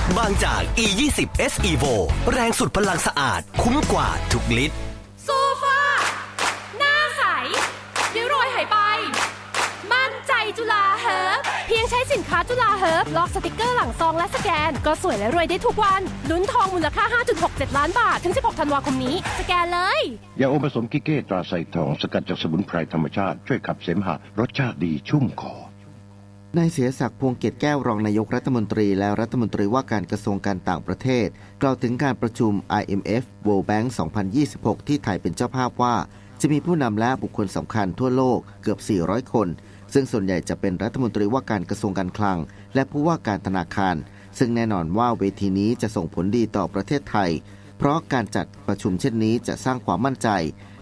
บางจาก E20 S Evo แรงสุดพลังสะอาดคุ้มกว่าทุกลิตรโซฟาหน้าใสริ้วรอยหายไปมั่นใจจุฬาเฮิร์บเพียงใช้สินค้าจุฬาเฮิร์บลอกสติกเกอร์หลังซองและสแกนก็สวยและรวยได้ทุกวันลุ้นทองมูลค่า 5.67 ล้านบาทถึง16ธันวาคมนี้สแกนเลยยาอมผสมกิเก้ตราไซทองสกัดจากสมุนไพรธรรมชาติช่วยขับเสมหะรสชาติดีชุ่มคอนายเสียศักดิ์พวงเกตแก้วรองนายกรัฐมนตรีและรัฐมนตรีว่าการกระทรวงการต่างประเทศกล่าวถึงการประชุม IMF World Bank 2026 ที่ไทยเป็นเจ้าภาพว่าจะมีผู้นำและบุคคลสำคัญทั่วโลกเกือบ400คนซึ่งส่วนใหญ่จะเป็นรัฐมนตรีว่าการกระทรวงการคลังและผู้ว่าการธนาคารซึ่งแน่นอนว่าเวทีนี้จะส่งผลดีต่อประเทศไทยเพราะการจัดประชุมเช่นนี้จะสร้างความมั่นใจ